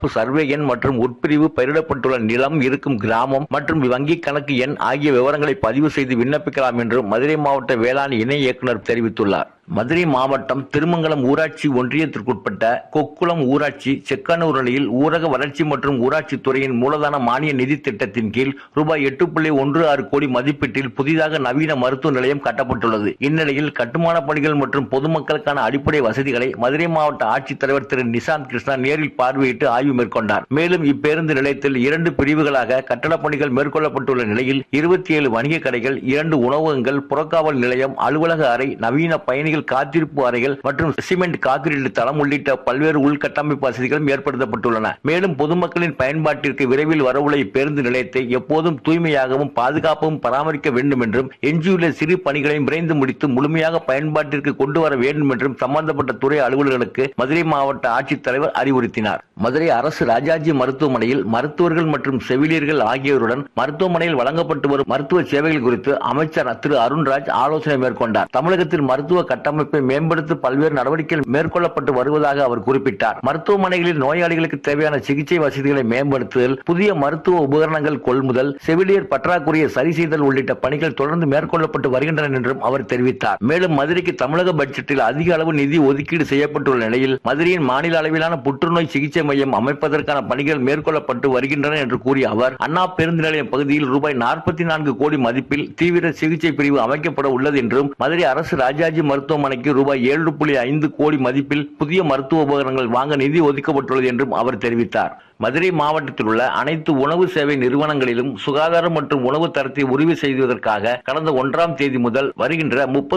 Survey எண் மற்றும் உட்பிரிவு, பயிரிடப்பட்டுள்ள நிலம், இருக்கும் கிராமம் மற்றும் வங்கி கணக்கு எண் ஆகிய விவரங்களை பதிவு செய்து விண்ணப்பிக்கலாம் என்று மதுரை மாவட்ட வேளாண் இணை இயக்குநர் தெரிவித்துள்ளார். மதுரை மாவட்டம் திருமங்கலம் ஊராட்சி ஒன்றியத்திற்குட்பட்ட கொக்குளம் ஊராட்சி செக்கானூர் நிலையில் ஊரக வளர்ச்சி மற்றும் ஊராட்சி துறையின் மூலதன மானிய நிதி திட்டத்தின் கீழ் ரூபாய் 8.16 கோடி மதிப்பீட்டில் புதிதாக நவீன மருத்துவ நிலையம் கட்டப்பட்டுள்ளது. இந்நிலையில் கட்டுமான பணிகள் மற்றும் பொதுமக்களுக்கான அடிப்படை வசதிகளை மதுரை மாவட்ட ஆட்சித்தலைவர் திரு நிசாந்த் கிருஷ்ணா நேரில் பார்வையிட்டு ஆய்வு மேற்கொண்டார். மேலும் இப்பேருந்து நிலையத்தில் 2 பிரிவுகளாக கட்டடப் பணிகள் மேற்கொள்ளப்பட்டுள்ள நிலையில் 27 வணிக கடைகள், 2 உணவகங்கள், புறக்காவல் நிலையம், அலுவலக அறை, நவீன பயணிகள் காத்திருப்பு அறைகள் மற்றும் சிமெண்ட் கான்கிரீட் தளம் உள்ளிட்ட பல்வேறு உள்கட்டமைப்பு வசதிகளும் ஏற்படுத்தப்பட்டுள்ளன. மேலும் பொதுமக்களின் பயன்பாட்டிற்கு விரைவில் வரவுள்ள இப்பேருந்து நிலையத்தை எப்போதும் தூய்மையாகவும் பாதுகாப்பாகவும் பராமரிக்க வேண்டும் என்றும், எஞ்சியுள்ள சிறு பணிகளையும் விரைந்து முடித்து முழுமையாக பயன்பாட்டிற்கு கொண்டு வர வேண்டும் என்றும் சம்பந்தப்பட்ட துறை அலுவலர்களுக்கு மதுரை மாவட்ட ஆட்சித்தலைவர் அறிவுறுத்தினார். மதுரை அரசு ராஜாஜி மருத்துவமனையில் மருத்துவர்கள் மற்றும் செவிலியர்கள் ஆகியோருடன் மருத்துவமனையில் வழங்கப்பட்டு வரும் மருத்துவ சேவைகள் குறித்து அமைச்சர் திரு அருண்ராஜ் ஆலோசனை மேற்கொண்டார். தமிழகத்தில் மருத்துவ கட்டமைப்பை மேம்படுத்த பல்வேறு நடவடிக்கைகள் மேற்கொள்ளப்பட்டு வருவதாக அவர் குறிப்பிட்டார். மருத்துவமனைகளில் நோயாளிகளுக்கு தேவையான சிகிச்சை வசதிகளை மேம்படுத்துதல், புதிய மருத்துவ உபகரணங்கள் கொள்முதல், செவிலியர் பற்றாக்குறையை சரி செய்தல் உள்ளிட்ட பணிகள் தொடர்ந்து மேற்கொள்ளப்பட்டு வருகின்றன என்றும் அவர் தெரிவித்தார். மேலும் மதுரைக்கு தமிழக பட்ஜெட்டில் அதிக அளவு நிதி ஒதுக்கீடு செய்யப்பட்டுள்ள நிலையில் மதுரையின் மாநில அளவிலான புற்றுநோய் சிகிச்சை மையம் அமைப்பதற்கான பணிகள் மேற்கொள்ளப்பட்டு வருகின்றன என்று கூறிய அவர், அண்ணா பேருந்து நிலையம் பகுதியில் ரூபாய் 44 கோடி மதிப்பில் தீவிர சிகிச்சை பிரிவு அமைக்கப்பட உள்ளது என்றும், மதுரை அரசு ராஜாஜி மருத்துவமனைக்கு ரூபாய் 7.5 கோடி மதிப்பில் புதிய மருத்துவ உபகரணங்கள் வாங்க நிதி ஒதுக்கப்பட்டுள்ளது என்றும் அவர் தெரிவித்தார். மதுரை மாவட்டத்தில் உள்ள அனைத்து உணவு சேவை நிறுவனங்களிலும் சுகாதாரம் மற்றும் உணவு தரத்தை உறுதி செய்வதற்காக கடந்த 1ஆம் தேதி முதல் வருகின்ற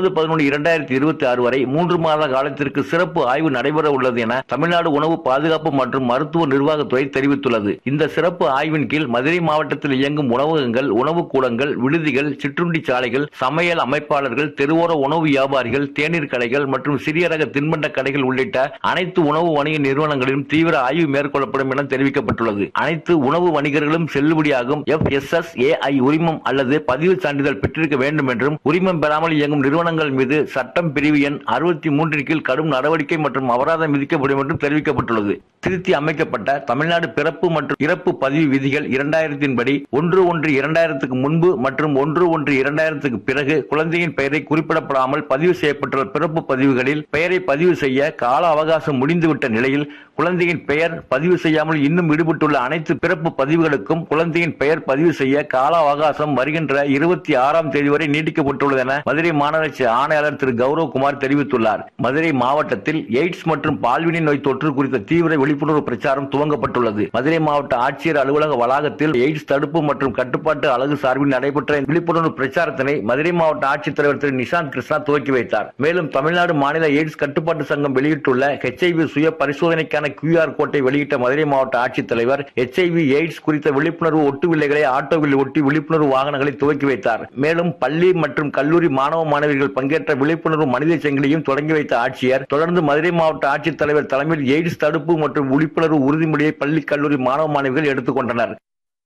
30/11/2026 வரை 3 மாத காலத்திற்கு சிறப்பு ஆய்வு நடைபெற உள்ளது என தமிழ்நாடு உணவு பாதுகாப்பு மற்றும் மருத்துவ நிர்வாகத்துறை தெரிவித்துள்ளது. இந்த சிறப்பு ஆய்வின் கீழ் மதுரை மாவட்டத்தில் இயங்கும் உணவகங்கள், உணவு கூடங்கள், விடுதிகள், சிற்றுண்டி சாலைகள், சமையல் அமைப்பாளர்கள், தெருவோர உணவு வியாபாரிகள், தேநீர் கடைகள் மற்றும் சிறிய ரக தின்பண்ட கடைகள் உள்ளிட்ட அனைத்து உணவு வணிக நிறுவனங்களிலும் தீவிர ஆய்வு மேற்கொள்ளப்படும் என தெரிவிக்கப்பட்டுள்ளது. அனைத்து உணவு வணிகர்களும் செல்லுபடியாகும் FSSAI உரிமம் அல்லது பதிவு சான்றிதழ் பெற்றிருக்க வேண்டும் என்றும், உரிமம் பெறாமல் இயங்கும் நிறுவனங்கள் மீது சட்டம் பிரிவு எண் 63 கீழ் கடும் நடவடிக்கை மற்றும் அபராதம் விதிக்கப்படும் என்றும் தெரிவிக்கப்பட்டுள்ளது. திருத்தி அமைக்கப்பட்ட தமிழ்நாடு பிறப்பு மற்றும் இறப்பு பதிவு விதிகள் 2000 படி 1/1/2000 முன்பு மற்றும் 1/1/2000 பிறகு குழந்தையின் பெயரை குறிப்பிடப்படாமல் பதிவு செய்யப்பட்டுள்ள பிறப்பு பதிவுகளில் பெயரை பதிவு செய்ய கால அவகாசம் முடிந்துவிட்ட நிலையில் குழந்தையின் பெயர் பதிவு செய்யாமல் இன்னும் விடுபட்டுள்ள அனைத்து பிறப்பு பதிவுகளுக்கும் குழந்தையின் பெயர் பதிவு செய்ய கால அவகாசம் வருகின்ற 26ஆம் தேதி வரை நீட்டிக்கப்பட்டுள்ளது என மதுரை மாநகராட்சி ஆணையாளர் திரு கௌரவகுமார் தெரிவித்துள்ளார். மதுரை மாவட்டத்தில் எய்ட்ஸ் மற்றும் பால்வினை நோய் தொற்று குறித்த தீவிர விழிப்புணர்வு பிரச்சாரம் துவங்கப்பட்டுள்ளது. மதுரை மாவட்ட ஆட்சியர் அலுவலக வளாகத்தில் எய்ட்ஸ் தடுப்பு மற்றும் கட்டுப்பாட்டு அலகு சார்பில் நடைபெற்ற விழிப்புணர்வு பிரச்சாரத்தினை மதுரை மாவட்ட ஆட்சித்தலைவர் திரு நிசாந்த் கிருஷ்ணா துவக்கி வைத்தார். மேலும் தமிழ்நாடு மாநில எய்ட்ஸ் கட்டுப்பாட்டு சங்கம் வெளியிட்டுள்ள HIV சுய பரிசோதனைக்கான QR கோட்டை வெளியிட்ட மதுரை மாவட்ட ஆட்சித்தலைவர் HIV எய்ட்ஸ் குறித்த விழிப்புணர்வு ஒட்டு வில்லைகளை ஆட்டோவில் ஒட்டி விழிப்புணர்வு வாகனங்களை துவக்கி வைத்தார். மேலும் பள்ளி மற்றும் கல்லூரி மாணவ மாணவிகள் பங்கேற்ற விழிப்புணர்வு மனித சங்கிலியும் தொடங்கி வைத்த ஆட்சியர் தொடர்ந்து மதுரை மாவட்ட ஆட்சித்தலைவர் தலைமையில் எய்ட்ஸ் தடுப்பு மற்றும் விழிப்புணர்வு உறுதிமொழியை பள்ளி கல்லூரி மாணவ மாணவிகள் எடுத்துக்கொண்டனர்.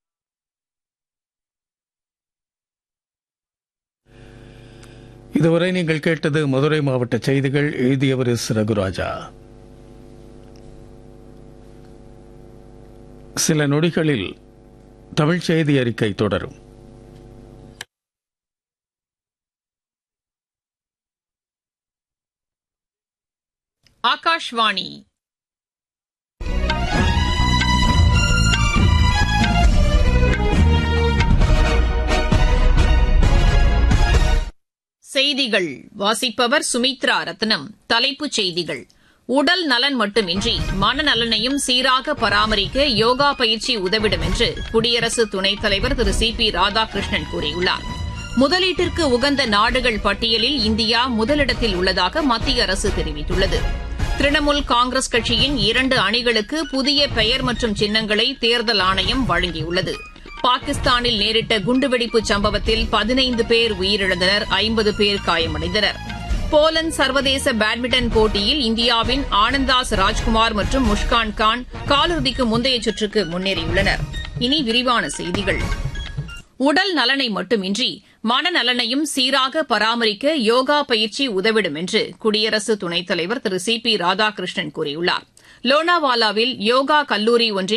இதுவரை நீங்கள் கேட்டது மதுரை மாவட்ட செய்திகள். எழுதியவர் ரகுராஜா. சில நொடிகளில் தமிழ் செய்தி அறிக்கை தொடரும். ஆகாஷ்வாணி செய்திகள் வாசிப்பவர் சுமித்ரா ரத்னம். தலைப்புச் செய்திகள்: உடல் நலன் மட்டுமின்றி மனநலனையும் சீராக பராமரிக்க யோகா பயிற்சி உதவிடும் என்று குடியரசு துணைத் தலைவர் திரு CP ராதாகிருஷ்ணன் கூறியுள்ளார். முதலீட்டிற்கு உகந்த நாடுகள் பட்டியலில் இந்தியா முதலிடத்தில் உள்ளதாக மத்திய அரசு தெரிவித்துள்ளது. திரிணாமுல் காங்கிரஸ் கட்சியின் 2 அணிகளுக்கு புதிய பெயர் மற்றும் சின்னங்களை தேர்தல் ஆணையம் வழங்கியுள்ளது. பாகிஸ்தானில் நேரிட்ட குண்டுவெடிப்பு சம்பவத்தில் 15 பேர் உயிரிழந்தனர், 50 பேர் காயமடைந்தனர். போலந்து சர்வதேச பேட்மிண்டன் போட்டியில் இந்தியாவின் ஆனந்தாஸ் ராஜ்குமார் மற்றும் முஷ்கான் கான் காலிறுதிக்கு முந்தைய சுற்றுக்கு முன்னேறியுள்ளனர். இனி விரிவான செய்திகள். உடல் நலனை மட்டுமின்றி மனநலனையும் சீராக பராமரிக்க யோகா பயிற்சி உதவிடும் என்று குடியரசு துணைத் தலைவர் திரு CP ராதாகிருஷ்ணன் கூறியுள்ளார். லோனாவாலாவில் யோகா கல்லூரி ஒன்றின்